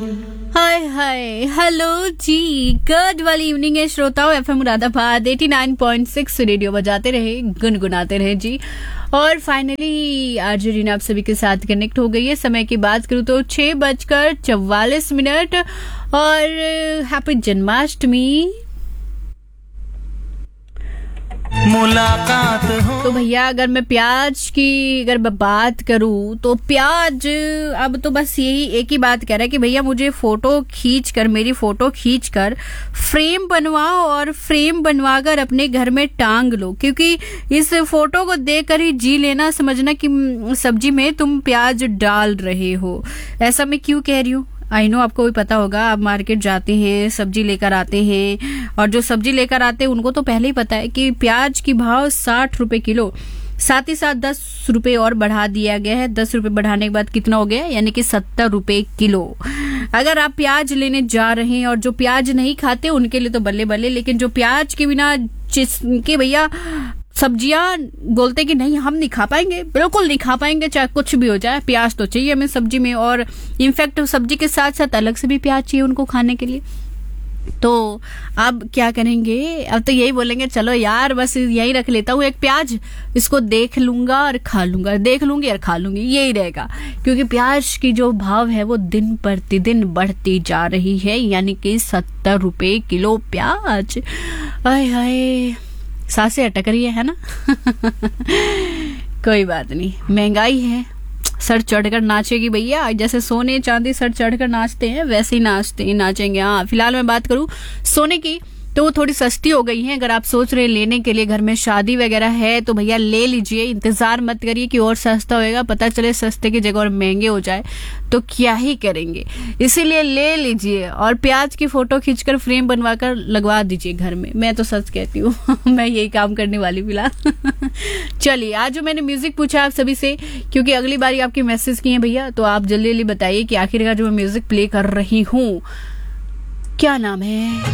हाय hi hello जी, good वाली evening है श्रोताओं। एफएम मुरादाबाद 89.6 रेडियो बजाते रहे, गुनगुनाते रहे जी। और फाइनली आज रीना आप सभी के साथ कनेक्ट हो गई है। समय की बात करूँ तो 6:44 और हैप्पी जन्माष्टमी। मुलाकात हो। तो भैया अगर मैं प्याज की बात करूं तो प्याज अब तो बस यही एक ही बात कह रहा है कि भैया मुझे मेरी फोटो खींचकर फ्रेम बनवाओ और फ्रेम बनवाकर अपने घर में टांग लो, क्योंकि इस फोटो को देखकर ही जी लेना, समझना कि सब्जी में तुम प्याज डाल रहे हो। ऐसा मैं क्यों कह रही हूँ? आई नो आपको भी पता होगा, आप मार्केट जाते हैं, सब्जी लेकर आते हैं, और जो सब्जी लेकर आते हैं उनको तो पहले ही पता है कि प्याज की भाव 60 रुपए किलो, साथ ही साथ 10 रुपए और बढ़ा दिया गया है। 10 रुपए बढ़ाने के बाद कितना हो गया, यानी कि 70 रुपए किलो। अगर आप प्याज लेने जा रहे हैं और जो प्याज नहीं खाते उनके लिए तो बल्ले बल्ले, लेकिन जो प्याज के बिना जिसके भैया सब्जियां बोलते कि नहीं हम नहीं खा पाएंगे, बिल्कुल नहीं खा पाएंगे, चाहे कुछ भी हो जाए, प्याज तो चाहिए हमें सब्जी में। और इनफैक्ट सब्जी के साथ साथ अलग से भी प्याज चाहिए उनको खाने के लिए। तो अब क्या करेंगे? अब तो यही बोलेंगे चलो यार बस यही रख लेता हूँ एक प्याज, इसको देख लूंगा और खा लूंगा, देख लूंगी और खा लूंगी, यही रहेगा। क्योंकि प्याज की जो भाव है वो दिन प्रतिदिन बढ़ती जा रही है, यानी कि 70 रुपए किलो प्याज। हाय हाय, सांसें अटक रही है ना। कोई बात नहीं, महंगाई है, सर चढ़कर नाचेगी भैया। जैसे सोने चांदी सर चढ़कर नाचते हैं वैसे ही नाचेंगे। हाँ, फिलहाल मैं बात करूं सोने की तो वो थोड़ी सस्ती हो गई है। अगर आप सोच रहे हैं लेने के लिए, घर में शादी वगैरह है, तो भैया ले लीजिए, इंतजार मत करिए कि और सस्ता होएगा, पता चले सस्ते की जगह और महंगे हो जाए तो क्या ही करेंगे। इसीलिए ले लीजिए और प्याज की फोटो खींचकर फ्रेम बनवाकर लगवा दीजिए घर में। मैं तो सच कहती हूँ मैं यही काम करने वाली फिलहाल। चलिए, आज जो मैंने म्यूजिक पूछा आप सभी से, क्योंकि अगली बारी आपके मैसेज किए हैं भैया, तो आप जल्दी जल्दी बताइए कि आखिरकार जो मैं म्यूजिक प्ले कर रही हूँ क्या नाम है।